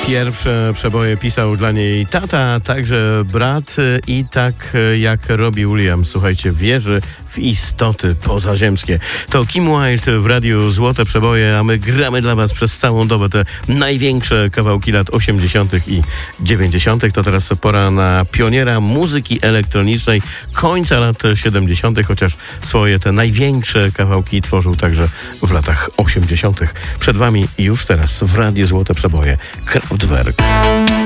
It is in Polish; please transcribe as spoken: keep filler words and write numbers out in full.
Pierwsze przeboje pisał dla niej tata, także brat i tak jak Robbie Williams, słuchajcie, wierzy w istoty pozaziemskie. To Kim Wilde w Radiu Złote Przeboje, a my gramy dla was przez całą dobę te największe kawałki lat osiemdziesiątych i dziewięćdziesiątych. To teraz pora na pioniera muzyki elektronicznej końca lat siedemdziesiątych, chociaż swoje te największe kawałki tworzył także w latach osiemdziesiątych. Przed wami już teraz w Radiu Złote Przeboje Kraftwerk.